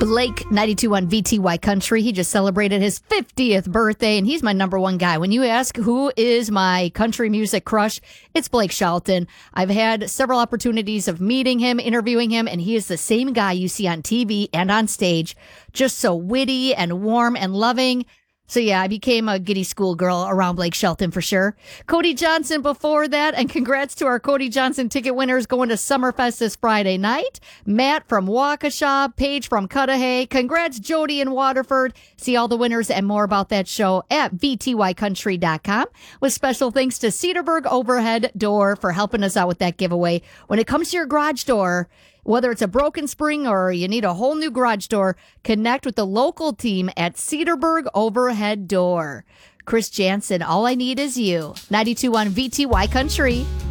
Blake, 92 on VTY Country. He just celebrated his 50th birthday, and he's my number one guy. When you ask who is my country music crush, it's Blake Shelton. I've had several opportunities of meeting him, interviewing him, and he is the same guy you see on TV and on stage. Just so witty and warm and loving. So yeah, I became a giddy schoolgirl around Blake Shelton for sure. Cody Johnson before that, and congrats to our Cody Johnson ticket winners going to Summerfest this Friday night. Matt from Waukesha, Paige from Cudahy. Congrats, Jody in Waterford. See all the winners and more about that show at vtycountry.com. With special thanks to Cedarburg Overhead Door for helping us out with that giveaway. When it comes to your garage door, whether it's a broken spring or you need a whole new garage door, connect with the local team at Cedarburg Overhead Door. Chris Jansen, All I Need Is You. 92 on VTY Country.